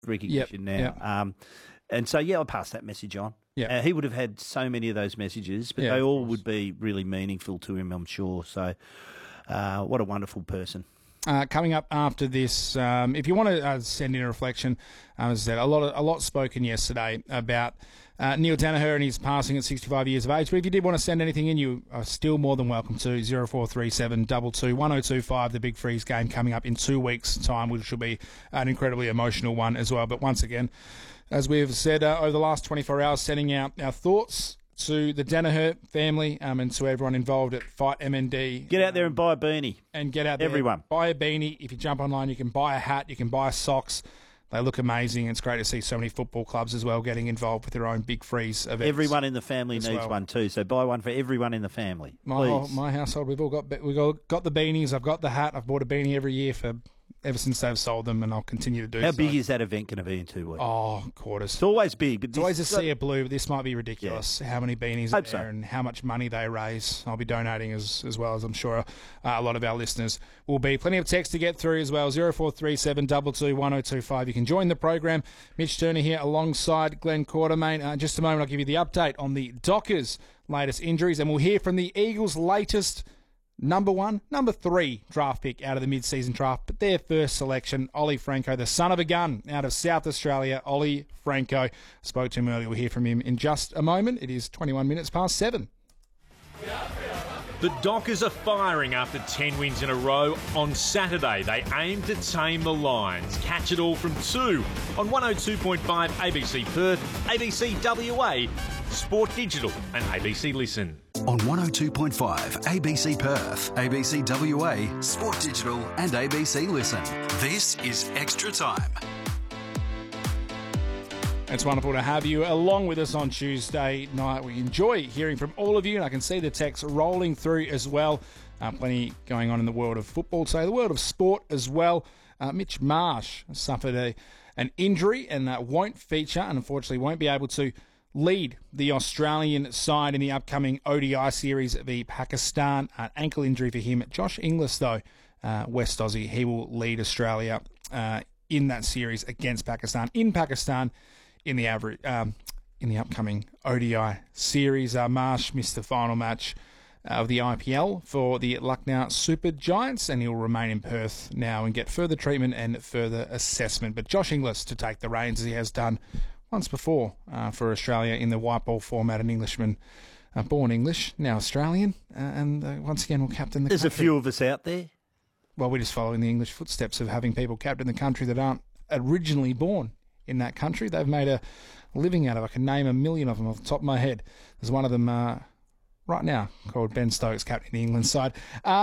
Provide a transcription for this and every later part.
recognition now. Yep. And so, I passed that message on. Yeah. He would have had so many of those messages, but they all would be really meaningful to him, I'm sure. So what a wonderful person. Coming up after this, if you want to send in a reflection, as I said, a lot spoken yesterday about Neil Danaher and his passing at 65 years of age. But if you did want to send anything in, you are still more than welcome to 0437 22 1025. The Big Freeze game coming up in 2 weeks' time, which will be an incredibly emotional one as well. But once again, as we have said over the last 24 hours, sending out our thoughts to the Danaher family and to everyone involved at Fight MND. Get out there and buy a beanie. And get out there. Everyone. Buy a beanie. If you jump online, you can buy a hat. You can buy socks. They look amazing. It's great to see so many football clubs as well getting involved with their own Big Freeze events. Everyone in the family needs one too, so buy one for everyone in the family. My household, we've all got the beanies. I've got the hat. I've bought a beanie every year ever since they've sold them, and I'll continue to do so. How big is that event going to be in 2 weeks? Oh, quarters. It's always big. But it's always a sea of blue, but this might be ridiculous. Yeah. How many beanies are there and how much money they raise. I'll be donating as well, as I'm sure a lot of our listeners will be. Plenty of text to get through as well, 0437 22 1025. You can join the program. Mitch Turner here alongside Glenn Quartermain. In just a moment, I'll give you the update on the Dockers' latest injuries, and we'll hear from the Eagles' latest number 3 draft pick out of the mid-season draft, but their first selection, Ollie Franco, the son of a gun out of South Australia. Ollie Franco, spoke to him earlier. We'll hear from him in just a moment. It is 21 minutes past 7. The Dockers are firing after 10 wins in a row. On Saturday, they aim to tame the Lions. Catch it all from 2 on 102.5 ABC Perth, ABC WA, Sport Digital and ABC Listen. On 102.5 ABC Perth, ABC WA, Sport Digital and ABC Listen. This is Extra Time. It's wonderful to have you along with us on Tuesday night. We enjoy hearing from all of you, and I can see the text rolling through as well. Plenty going on in the world of football today, the world of sport as well. Mitch Marsh suffered an injury and won't feature, and unfortunately won't be able to lead the Australian side in the upcoming ODI series v Pakistan. An ankle injury for him. Josh Inglis, though, West Aussie, he will lead Australia in that series against Pakistan. In the upcoming ODI series. Marsh missed the final match of the IPL for the Lucknow Super Giants, and he'll remain in Perth now and get further treatment and further assessment. But Josh Inglis to take the reins, as he has done once before for Australia in the white ball format. An Englishman, born English, now Australian, and once again will captain the country. There's a few of us out there. Well, we're just following the English footsteps of having people captain the country that aren't originally born in that country. They've made a living out of it. I can name a million of them off the top of my head. There's one of them right now called Ben Stokes, captain the England side.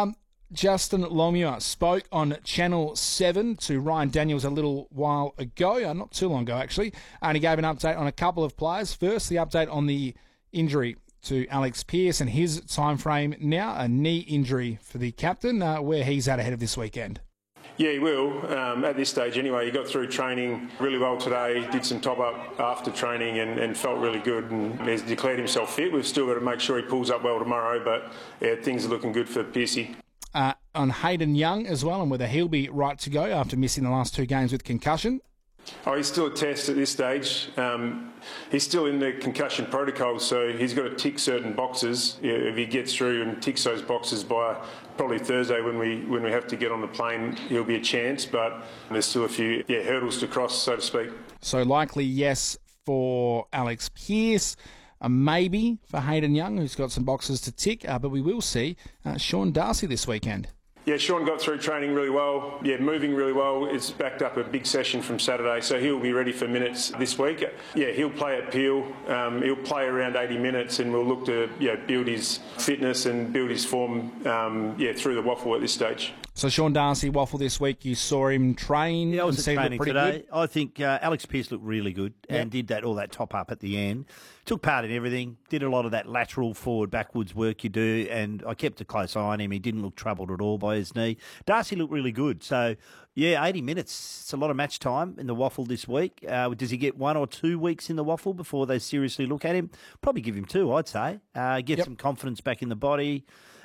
Justin Longmuir spoke on Channel 7 to Ryan Daniels a little while ago, not too long ago actually, and he gave an update on a couple of players. First, the update on the injury to Alex Pearce and his time frame now, a knee injury for the captain, where he's at ahead of this weekend. Yeah, he will. At this stage anyway, he got through training really well today, did some top-up after training and felt really good, and he's declared himself fit. We've still got to make sure he pulls up well tomorrow, but yeah, things are looking good for Piercy. On Hayden Young as well, and whether he'll be right to go after missing the last 2 games with concussion. Oh, he's still a test at this stage. He's still in the concussion protocol, so he's got to tick certain boxes. Yeah, if he gets through and ticks those boxes by probably Thursday when we have to get on the plane, he'll be a chance, but there's still a few hurdles to cross, so to speak. So likely yes for Alex Pearce, maybe for Hayden Young, who's got some boxes to tick, but we will see Sean Darcy this weekend. Yeah, Sean got through training really well. Yeah, moving really well. It's backed up a big session from Saturday, so he'll be ready for minutes this week. Yeah, he'll play at Peel. He'll play around 80 minutes, and we'll look to build his fitness and build his form through the waffle at this stage. So Sean Darcy, waffle this week. You saw him train. Yeah, I was at training today. Good. I think Alex Pearce looked really good and did all that top up at the end. Took part in everything. Did a lot of that lateral forward backwards work you do, and I kept a close eye on him. He didn't look troubled at all by his knee. Darcy looked really good. So yeah, 80 minutes. It's a lot of match time in the waffle this week. Does he get 1 or 2 weeks in the waffle before they seriously look at him? Probably give him 2, I'd say. Get some confidence back in the body.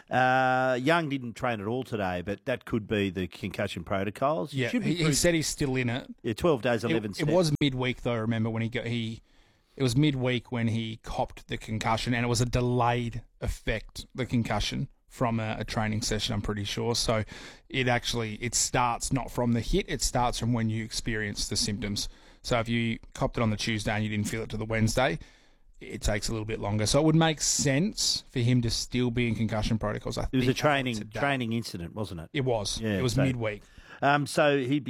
Young didn't train at all today, but that could be the concussion protocols. Yeah, he said he's still in it. Yeah, 12 days, 11 steps. It was midweek, though, remember, when it was midweek when he copped the concussion, and it was a delayed effect, the concussion, from a training session, I'm pretty sure. So it starts not from the hit, it starts from when you experience the symptoms. So if you copped it on the Tuesday and you didn't feel it to the Wednesday, it takes a little bit longer. So it would make sense for him to still be in concussion protocols. It was a training incident, wasn't it? It was. Yeah, it was midweek. So he'd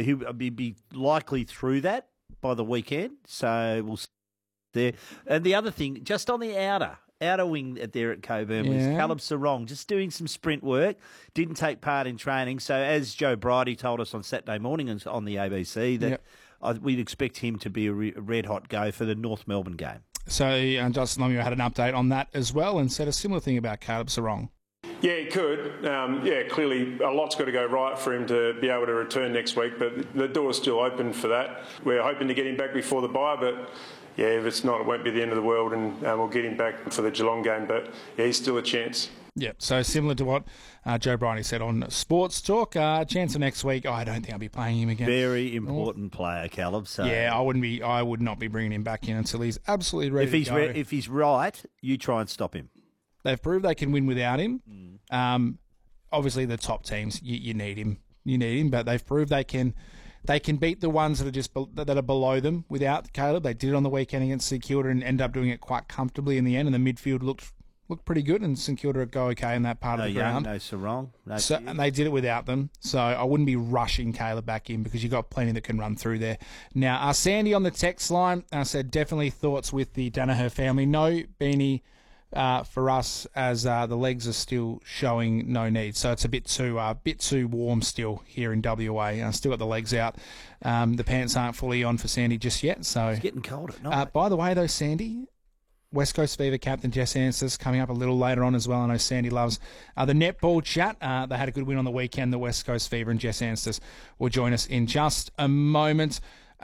be likely through that by the weekend. So we'll see there. And the other thing, just on the outer wing there at Coburn was Caleb Sarong, just doing some sprint work, didn't take part in training. So as Joe Bridie told us on Saturday morning on the ABC, that we'd expect him to be a red-hot go for the North Melbourne game. So Justin Lemieux had an update on that as well and said a similar thing about Caleb Sarong. Yeah, he could. Clearly a lot's got to go right for him to be able to return next week, but the door's still open for that. We're hoping to get him back before the bye, but yeah, if it's not, it won't be the end of the world, and we'll get him back for the Geelong game. But yeah, he's still a chance. Yeah, so similar to what Joe Bridie said on Sports Talk, chance of next week. I don't think I'll be playing him again. Very important player, Caleb. So yeah, I would not be bringing him back in until he's absolutely ready to go. If he's right, you try and stop him. They've proved they can win without him. Obviously, the top teams, you need him. You need him, but they've proved they can beat the ones that are below them without Caleb. They did it on the weekend against St Kilda and ended up doing it quite comfortably in the end, and the midfield looked pretty good, and St Kilda go okay in that part of the ground. No Sarong. And they did it without them, so I wouldn't be rushing Caleb back in because you've got plenty that can run through there. Now, Sandy on the text line said definitely thoughts with the Danaher family. No Beanie for us as the legs are still showing no need, so it's a bit too warm still here in WA. Still got the legs out. The pants aren't fully on for Sandy just yet. So it's getting cold at night. By the way, though, Sandy, West Coast Fever captain Jess Anstis coming up a little later on as well. I know Sandy loves the netball chat. They had a good win on the weekend, the West Coast Fever, and Jess Anstis will join us in just a moment.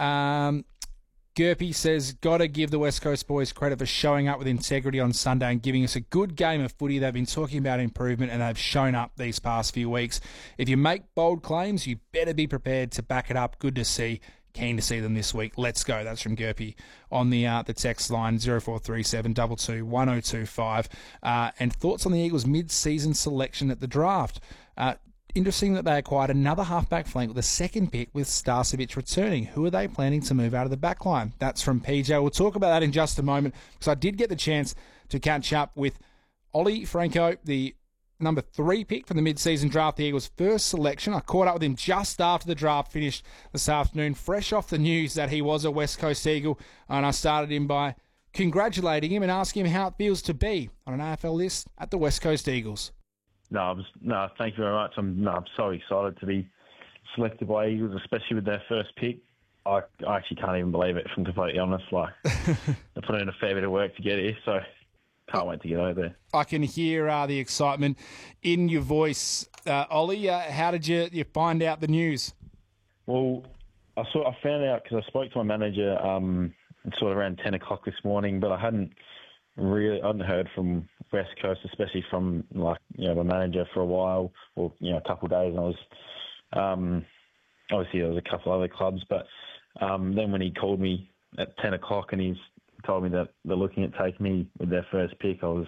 Gerpy says, got to give the West Coast boys credit for showing up with integrity on Sunday and giving us a good game of footy. They've been talking about improvement and they've shown up these past few weeks. If you make bold claims, you better be prepared to back it up. Good to see. Keen to see them this week. Let's go. That's from Gerpy on the text line 0437 22 1025. And thoughts on the Eagles' mid-season selection at the draft. Interesting that they acquired another halfback flank with a second pick with Starcevic returning. Who are they planning to move out of the back line? That's from PJ. We'll talk about that in just a moment because I did get the chance to catch up with Ollie Franco, the number 3 pick from the mid-season draft, the Eagles' first selection. I caught up with him just after the draft finished this afternoon, fresh off the news that he was a West Coast Eagle, and I started him by congratulating him and asking him how it feels to be on an AFL list at the West Coast Eagles. No, thank you very much. I'm so excited to be selected by Eagles, especially with their first pick. I actually can't even believe it, if I'm completely honest. Like, they put in a fair bit of work to get here, so can't wait to get over there. I can hear the excitement in your voice. Ollie, how did you find out the news? Well, I found out because I spoke to my manager sort of around 10 o'clock this morning, but I hadn't heard from West Coast, especially from my manager for a while, or a couple of days. And I was obviously there was a couple other clubs, but then when he called me at 10 o'clock and he's told me that they're looking at taking me with their first pick, I was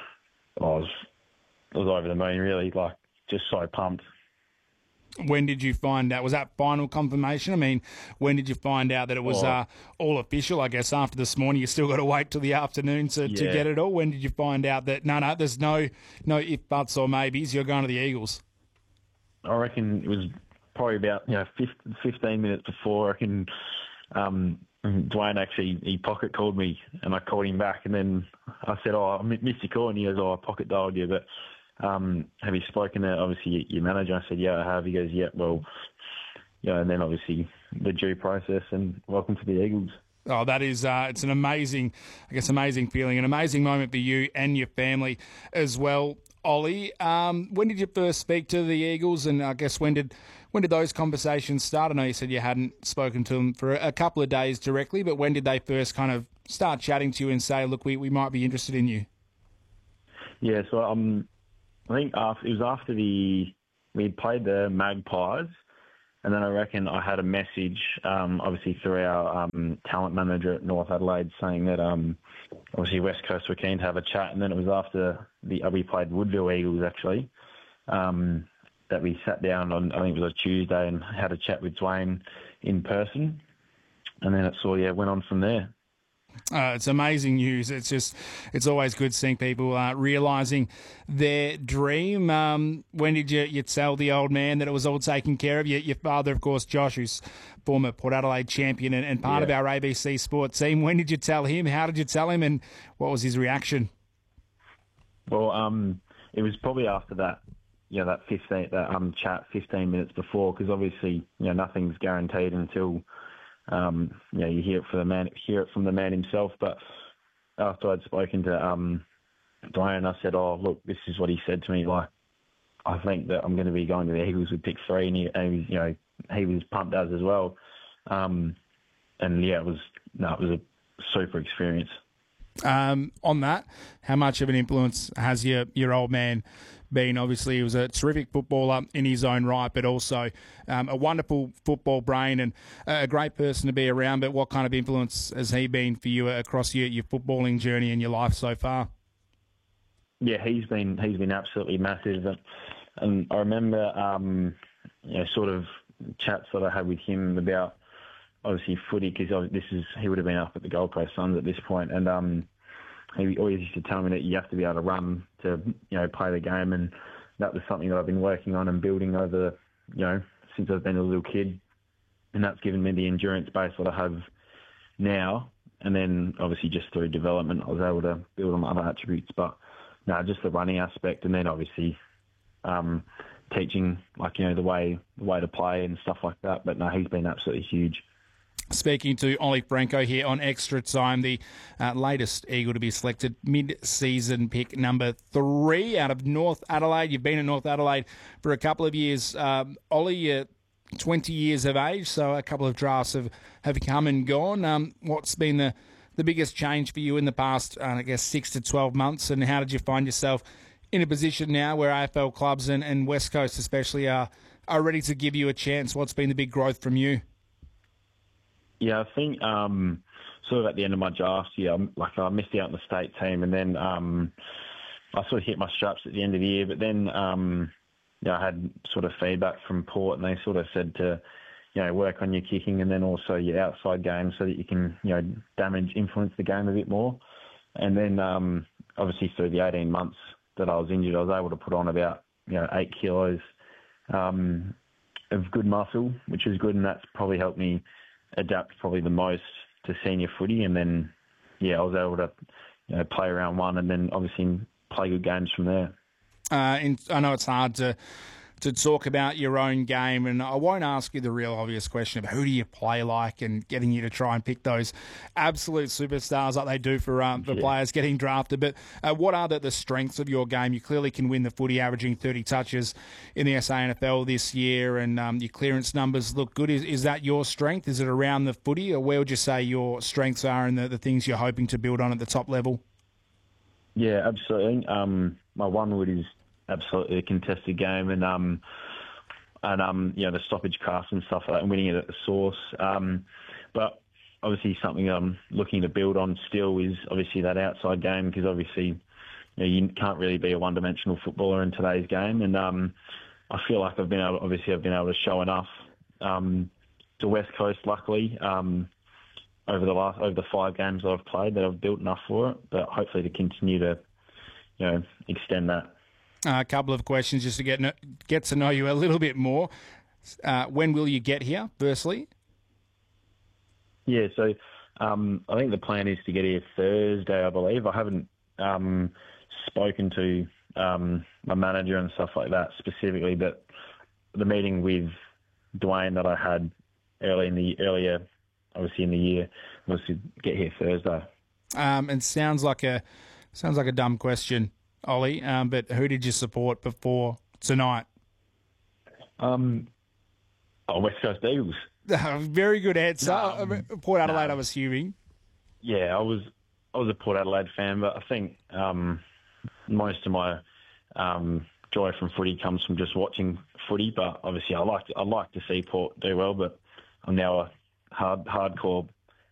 over the moon, really, like just so pumped. When did you find out? Was that final confirmation? I mean, when did you find out that it was all official? I guess after this morning, you still got to wait till the afternoon to get it all. When did you find out that no, there's no if, buts or maybes, you're going to the Eagles? I reckon it was probably about 15 minutes before. I reckon Dwayne actually, he pocket called me and I called him back, and then I said, I missed your call, and he goes, I pocket dialed you, but have you spoken to, obviously, your manager? I said, yeah, I have. He goes, yeah, well, and then obviously the due process, and welcome to the Eagles. Oh, that is, it's an amazing feeling, an amazing moment for you and your family as well. Ollie, when did you first speak to the Eagles, and I guess when did those conversations start? I know you said you hadn't spoken to them for a couple of days directly, but when did they first kind of start chatting to you and say, look, we might be interested in you? Yeah, so I think it was after we played the Magpies, and then I reckon I had a message, obviously through our talent manager at North Adelaide, saying that obviously West Coast were keen to have a chat, and then it was after we played Woodville Eagles actually, that we sat down on, I think it was a Tuesday, and had a chat with Dwayne in person, and then it went on from there. It's amazing news. It's always good seeing people realising their dream. When did you tell the old man that it was all taken care of? Your father, of course, Josh, who's former Port Adelaide champion and part of our ABC Sport team. When did you tell him? How did you tell him? And what was his reaction? Well, it was probably after that, that chat 15 minutes before, because obviously, nothing's guaranteed until you hear it from the man himself. But after I'd spoken to Dwayne, I said, "Oh, look, this is what he said to me. Like, I think that I'm going to be going to the Eagles with pick 3," and he was pumped as well. It was a super experience. On that, how much of an influence has your old man been? Obviously, he was a terrific footballer in his own right, but also a wonderful football brain and a great person to be around. But what kind of influence has he been for you across your footballing journey and your life so far? Yeah, he's been absolutely massive, and I remember sort of chats that I had with him about obviously footy, because he would have been up at the Gold Coast Suns at this point, and he always used to tell me that you have to be able to run to play the game, and that was something that I've been working on and building over since I've been a little kid, and that's given me the endurance base that I have now. And then obviously just through development, I was able to build on other attributes, but no, just the running aspect, and then obviously teaching the way to play and stuff like that. But no, he's been absolutely huge. Speaking to Ollie Franco here on Extra Time, the latest Eagle to be selected, mid-season pick number 3 out of North Adelaide. You've been at North Adelaide for a couple of years. Ollie, you're 20 years of age, so a couple of drafts have come and gone. What's been the biggest change for you in the past, 6 to 12 months, and how did you find yourself in a position now where AFL clubs and West Coast especially are ready to give you a chance? What's been the big growth from you? Yeah, I think sort of at the end of my draft year, I missed out on the state team, and then I sort of hit my straps at the end of the year. But then I had sort of feedback from Port, and they sort of said to work on your kicking and then also your outside game so that you can influence the game a bit more. And then obviously through the 18 months that I was injured, I was able to put on about 8 kilos of good muscle, which is good, and that's probably helped me adapt probably the most to senior footy. And then I was able to play round 1 and then obviously play good games from there. I know it's hard to talk about your own game, and I won't ask you the real obvious question of who do you play like and getting you to try and pick those absolute superstars like they do for players getting drafted. But what are the strengths of your game? You clearly can win the footy, averaging 30 touches in the SANFL this year, and your clearance numbers look good. Is that your strength? Is it around the footy, or where would you say your strengths are and the things you're hoping to build on at the top level? Yeah, absolutely. My one wood is absolutely a contested game, and the stoppage craft and stuff like that, and winning it at the source. But obviously something I'm looking to build on still is obviously that outside game, because obviously you can't really be a one-dimensional footballer in today's game, and I feel like I've been able to show enough to West Coast, luckily, over the 5 games that I've played, that I've built enough for it, but hopefully to continue to extend that. A couple of questions just to get to know you a little bit more. When will you get here, firstly? Yeah, so I think the plan is to get here Thursday, I believe. I haven't spoken to my manager and stuff like that specifically, but the meeting with Dwayne that I had earlier, obviously in the year, was to get here Thursday. And sounds like a dumb question, Ollie, but who did you support before tonight? West Coast Eagles. Very good answer. Port Adelaide, I'm assuming. Yeah, I was a Port Adelaide fan, but I think most of my joy from footy comes from just watching footy. But obviously, I like to see Port do well. But I'm now a hardcore